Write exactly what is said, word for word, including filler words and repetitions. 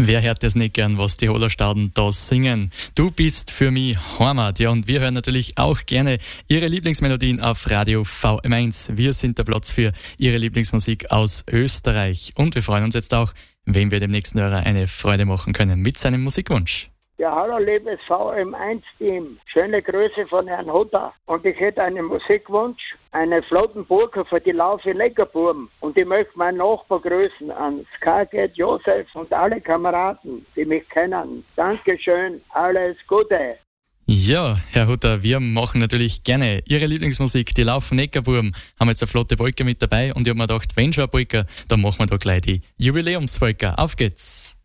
Wer hört das nicht gern, was die Hollerstauden da singen? Du bist für mich Heimat. Ja, und wir hören natürlich auch gerne Ihre Lieblingsmelodien auf Radio V M eins. Wir sind der Platz für Ihre Lieblingsmusik aus Österreich. Und wir freuen uns jetzt auch, wem wir dem nächsten Hörer eine Freude machen können mit seinem Musikwunsch. Ja, hallo liebes V M eins Team. Schöne Grüße von Herrn Hutter. Und ich hätte einen Musikwunsch, eine Flottenburger für die Laufe Leckerburm. Und ich möchte meinen Nachbar grüßen an Skarget, Josef und alle Kameraden, die mich kennen. Dankeschön, alles Gute. Ja, Herr Hutter, wir machen natürlich gerne Ihre Lieblingsmusik, die Laufen Neckarburm, haben jetzt eine flotte Polka mit dabei und ich habe mir gedacht, wenn schon eine Polka, dann machen wir da gleich die Jubiläumspolka. Auf geht's!